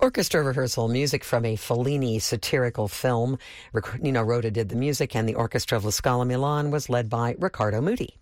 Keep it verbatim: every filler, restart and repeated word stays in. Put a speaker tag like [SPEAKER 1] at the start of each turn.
[SPEAKER 1] Orchestra rehearsal, music from a Fellini satirical film. Nino Rota did the music, and the orchestra of La Scala Milan was led by Riccardo Muti.